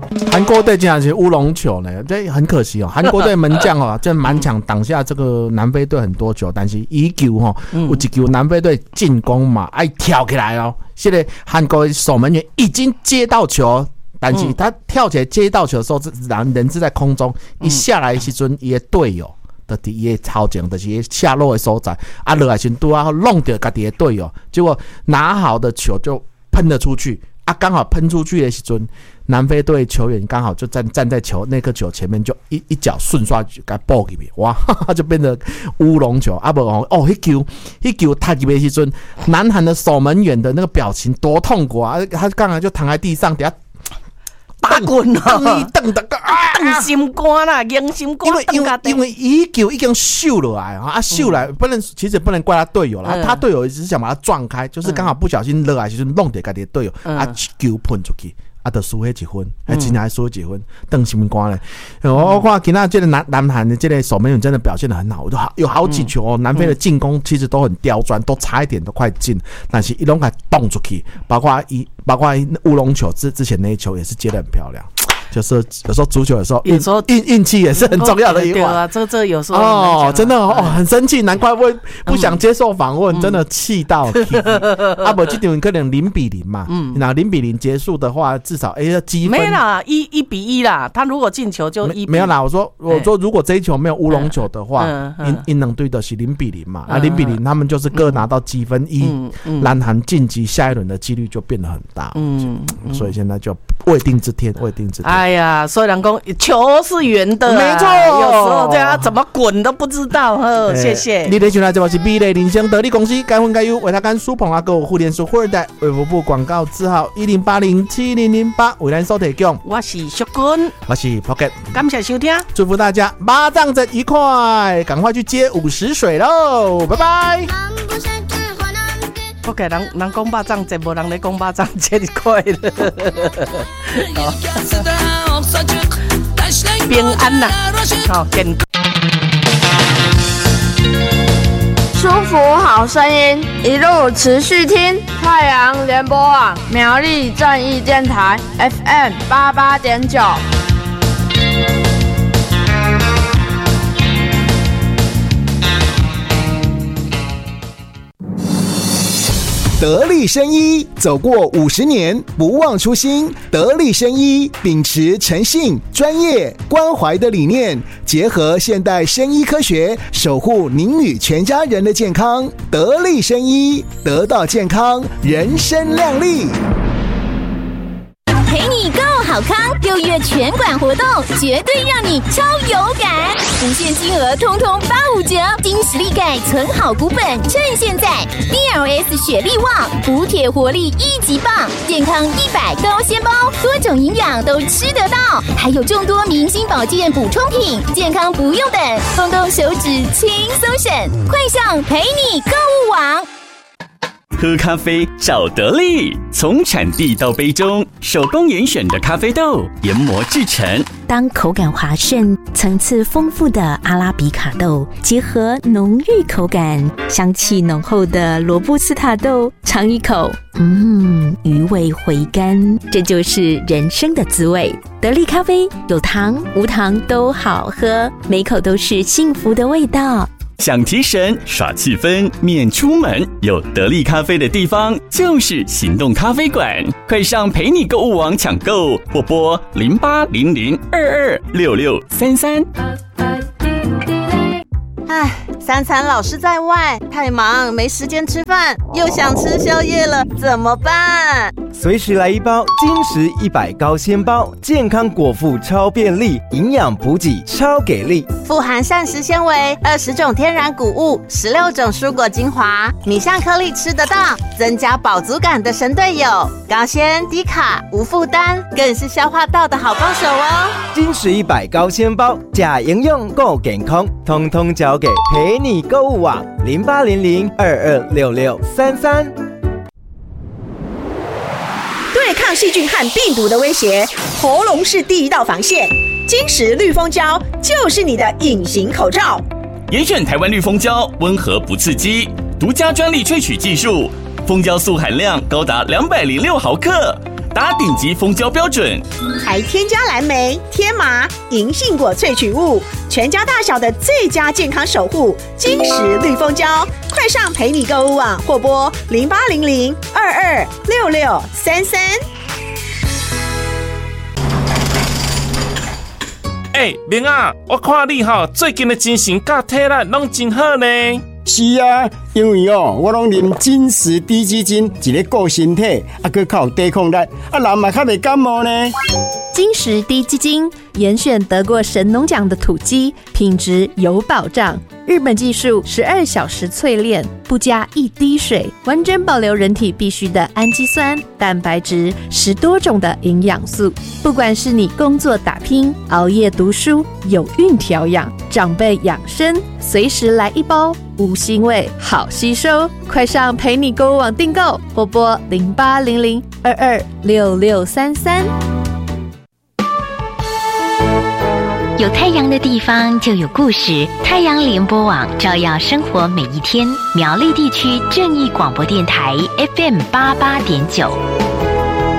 韩国队竟然是乌龙球呢，这很可惜哦。韩国队门将哦，就满场挡下这个南非队很多球，但是一球哦，有一球南非队进攻嘛，爱跳起来哦。现在韩国守门员已经接到球，但是他跳起来接到球的时候，人是在空中，一下来的时阵，伊的队友就伫伊的头前，就是下落的所在，落来时拄啊弄到家己的队友，结果拿好的球就喷了出去。刚好喷出去的时阵，南非队球员刚好就站在那颗球前面，就一脚顺刷就给爆进去，哇，就变成乌龙球。不那球踏进去的时阵，南韩的守门员的那个表情多痛苦啊！他刚才就躺在地上，底下打滚了，蹬心肝啦，硬心肝。 因为一球已经秀了来啊，秀来其实不能怪他队友啦，他队友只是想把他撞开，就是刚好不小心落来，就是弄到自己的队友，球喷出去。就输迄一分，还真还输一分，邓心肝嘞！我看今仔这个南韩的这个守门员真的表现得很好，有好几球哦，南非的进攻其实都很刁钻，都差一点都快进，但是一拢给动出去，包括乌龙球之前那一球也是接得很漂亮。就是有时候足球有时候运气也是很重要的一环。 对啊，这有时候真的很生气，难怪不想接受访问，真的气到。不，这场可能0-0嘛，那0-0结束的话，至少积分没啦，1-1啦。他如果进球就1-1。 没有啦，我说如果这一球没有乌龙球的话，因两队的是0-0嘛，0-0他们就是各拿到积分1，南韩晋级下一轮的几率就变得很大。所以现在就未定之天。 哎呀，所以人讲球是圆的， 没错， 有时候这样怎么滚都不知道。谢谢。 你的现在这是美丽人生得力公司，该分该优为他干苏鹏阿哥互联数富二代卫福部广告字号10807008为咱所提供。 我是淑君， 我是 Pocket， 感谢收听， 祝福大家麻将节愉快，赶快去接50水喽，拜拜。 OK， 人讲肉粽节，无人咧讲肉粽节，你快乐，平安啦，好健康。 舒服好声音，一路持续听。太阳联播网苗栗正义电台 FM 88.9。 得力生医走过50年，不忘初心。得力生医秉持诚信、专业、关怀的理念，结合现代生医科学，守护您与全家人的健康。得力生医，得到健康，人生亮丽。 陪你购好康，6月全馆活动绝对让你超有感，无限金额通通85折，金实力钙存好股本，趁现在 DLS 雪力旺补铁活力1级棒，健康100高纤包，多种营养都吃得到，还有众多明星保健补充品，健康不用等，动动手指轻松省，快上陪你购物网。 喝咖啡找得力，从产地到杯中，手工严选的咖啡豆研磨制成。 当口感滑顺、层次丰富的阿拉比卡豆结合浓郁口感、香气浓厚的罗布斯塔豆，尝一口，余味回甘，这就是人生的滋味。得力咖啡有糖无糖都好喝，每口都是幸福的味道。 想提神耍气氛免出门，有得力咖啡的地方就是行动咖啡馆，快上陪你购物网抢购，或拨0800226633。 三餐老是在外，太忙没时间吃饭，又想吃宵夜了，怎么办？ 随时来一包金石100高纤包，健康果腹超便利，营养补给超给力， 富含膳食纤维，20种天然谷物，16种蔬果精华，米香颗粒吃得到，增加饱足感的神队友，高纤低卡无负担，更是消化道的好帮手哦。 金石100高纤包，假营养够健康，通通交给陪你购物网0800226633。 对抗细菌和病毒的威胁，喉咙是第一道防线。金石绿蜂胶就是你的隐形口罩。 严选台湾绿蜂胶，温和不刺激，独家专利萃取技术，蜂胶素含量高达206毫克， 达顶级蜂胶标准， 还添加蓝莓、天麻、银杏果萃取物，全家大小的最佳健康守护，金石绿蜂胶。快上陪你购物网或拨0800226633。 明啊，我看你最近的精神甲体力拢真好呢。 是啊，因为我拢啉金石低基金，一个顾身体，还较有抵抗力，人嘛较袂感冒呢。 金石低基金严选得过神农奖的土鸡，品质有保障。日本技术12小时淬炼，不加一滴水，完整保留人体必需的氨基酸、蛋白质，10多种的营养素。不管是你工作打拼、熬夜读书、有孕调养、长辈养生，随时来一包，无腥味，好吸收。快上陪你购物网订购，或拨0800226633。 有太阳的地方就有故事，太阳联播网照耀生活每一天。苗栗地区正义广播电台 FM88.9。